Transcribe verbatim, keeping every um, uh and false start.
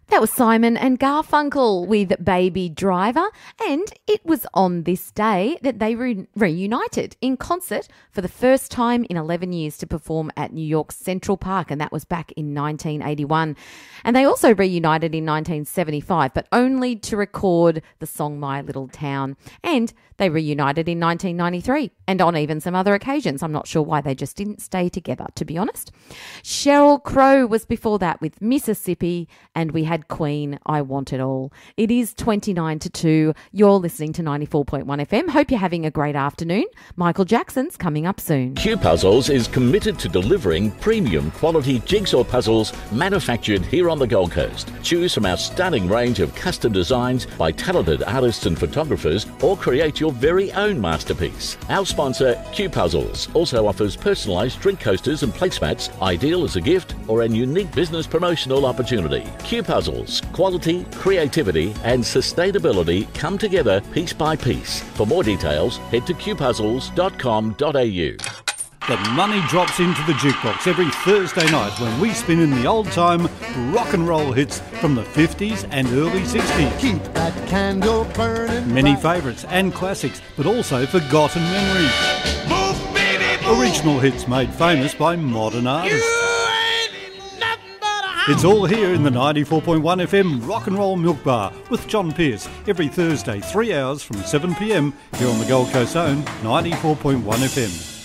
That was Simon and Garfunkel with Baby Driver, and it was on this day that they re- reunited in concert for the first time in eleven years to perform at New York's Central Park, and that was back in nineteen eighty-one. And they also reunited in nineteen seventy-five, but only to record the song My Little Town. And they reunited in nineteen ninety-three, and on even some other occasions. I'm not sure why they just didn't stay together, to be honest. Sheryl Crow was before that with Mississippi, and we had Queen, I Want It All. It is twenty-nine to two. You're listening to ninety-four point one F M. Hope you're having a great afternoon. Michael Jackson's coming up soon. Q Puzzles is committed to delivering premium quality jigsaw puzzles manufactured here on the Gold Coast. Choose from our stunning range of custom designs by talented artists and photographers, or create your very own masterpiece. Our sponsor, Q Puzzles, also offers personalised drink coasters and placemats, ideal as a gift or an unique business promotional opportunity. Q Puzzles, quality, creativity and sustainability come together piece by piece. For more details, head to q puzzles dot com dot a u. The money drops into the jukebox every Thursday night when we spin in the old-time rock and roll hits from the fifties and early sixties. Keep that candle burning. Many favourites and classics, but also forgotten memories. Move, baby, move. Original hits made famous by modern artists. It's all here in the ninety-four point one F M Rock and Roll Milk Bar with John Pearce every Thursday, three hours from seven p m here on the Gold Coast own ninety-four point one F M.